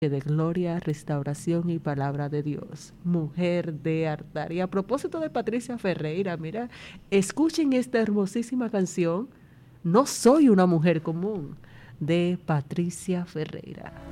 de gloria, restauración y palabra de Dios, mujer de altar. Y a propósito de Patricia Ferreira, mira, escuchen esta hermosísima canción, No soy una mujer común, de Patricia Ferreira.